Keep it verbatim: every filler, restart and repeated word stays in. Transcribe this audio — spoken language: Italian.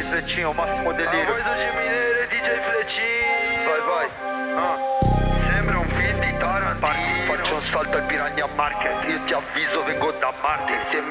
Fleccino, Massimo A Delirio. voi su Geminere, D J Fleccino. Vai, vai. Ah. Sembra un film di Tarantino. Parti, faccio un salto al Piranha Market. Io ti avviso, vengo da Marte. Se